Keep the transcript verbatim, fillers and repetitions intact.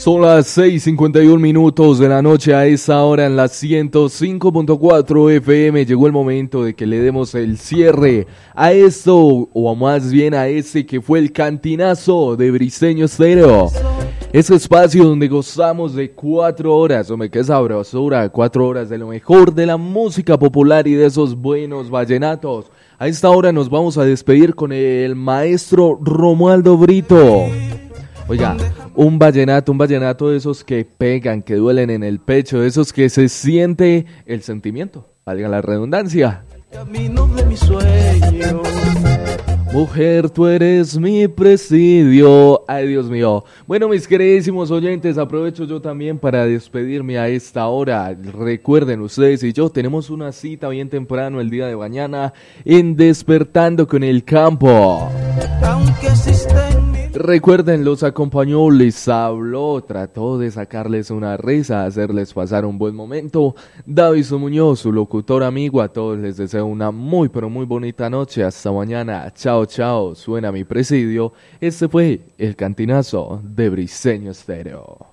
Son las seis cincuenta y un minutos de la noche a esa hora en la ciento cinco punto cuatro F M. Llegó el momento de que le demos el cierre a esto, o más bien a ese que fue el cantinazo de Briseño Estéreo. Ese espacio donde gozamos de cuatro horas, hombre, qué sabrosura, cuatro horas de lo mejor de la música popular y de esos buenos vallenatos. A esta hora nos vamos a despedir con el maestro Romualdo Brito. Oiga, un vallenato, un vallenato de esos que pegan, que duelen en el pecho, de esos que se siente el sentimiento, valga la redundancia. El camino de mi sueño. Mujer, tú eres mi presidio. Ay, Dios mío. Bueno, mis queridísimos oyentes, aprovecho yo también para despedirme a esta hora. Recuerden, ustedes y yo tenemos una cita bien temprano el día de mañana en Despertando con el Campo. Aunque existen mil... Recuerden, los acompañó, les habló, trató de sacarles una risa, hacerles pasar un buen momento. Davison Muñoz, su locutor amigo, a todos les deseo una muy pero muy bonita noche. Hasta mañana. Chao, chao. Suena mi presidio. Este fue el cantinazo de Briseño Estéreo.